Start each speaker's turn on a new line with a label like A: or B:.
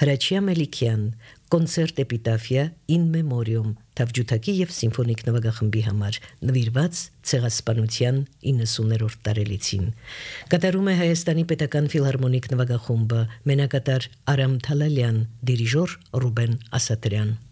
A: Հրաչյա Մելիքյան, կոնցերտ Էպիտաֆիա in memoriam, թավջութակի և սիմֆոնիկ նվագախմբի համար, նվիրված ցեղասպանության 90-րդ տարելիցին։ Կատարում է Հայաստանի պետական ֆիլհարմոնիկ նվագախումբը, մենակատար Արամ Թալալյան, դիրիժոր Ռուբեն Ասատրյան։